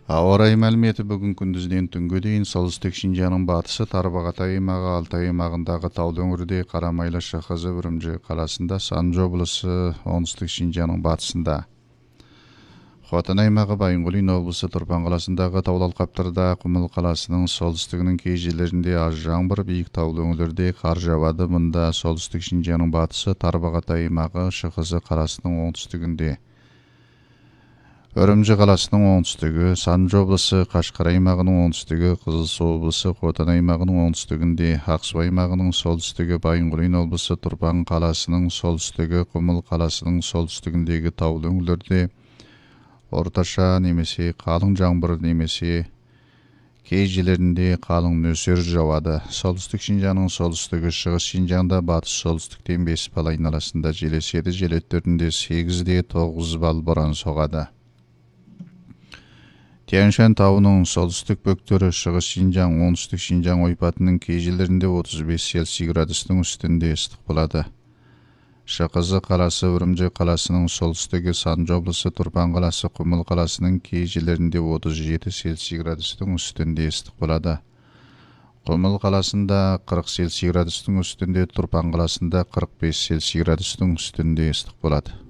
Ауа райы мәліметі бүгін күндізден түнге дейін солтүстік Шинжаңның батысы, Тарбағатай аймағы, Алтай аймағындағы таулы өңірде, Қарамайлы, ШХЗ, Үрімжі қаласында, Санжы облысы, оңтүстік Шинжаңның батысында. Хотан аймағы, Байынқұлин облысы, Тұрпан қаласындағы таулы алқаптарда, Құмыл қаласының солтүстігінің кей жерлерінде аз жаңбыр, биік таулы өңірлерде қар жауады. Мұнда солтүстік Шинжаңның батысы, Тарбағатай аймағы, ШХЗ қаласының оңтүстігінде, Үрімжі қаласының оңтүстігі, Санжы облысы, Қашқар аймағының оңтүстігі, Қызылсу облысы, Хотан аймағының оңтүстігінде, Ақсу аймағының солтүстігі, Байынқұлин облысы, Тұрпан қаласының солтүстігі, Құмыл қаласының солтүстігіндегі таулы өңірлерде орташа немесе қалың жаңбыр немесе кей жерлерінде қалың нөсер жауады. Солтүстік Шинжаңның солтүстігі, шығыс Шинжаңда батыс солтүстіктен 5 бал айналасында жел еседі. Жел өттерінде 8-де 9 бал боран соғады. Тянь-Шань тауының солтүстік бөктері, шығыс Шинжаң, оңтүстік Шинжаң ойпатының кей жерлерінде 35 Цельсий градустың үстінде ыстық болады. ШХЗ қаласы, Үрімжі қаласының солтүстігі, Санжы облысы, Тұрпан қаласы, Құмыл қаласының кей жерлерінде 37 Цельсий градустың үстінде ыстық болады. Құмыл қаласында 40 Цельсий градустың үстінде, Тұрпан қаласында 45 Цельсий градустың үстінде ыстық болады.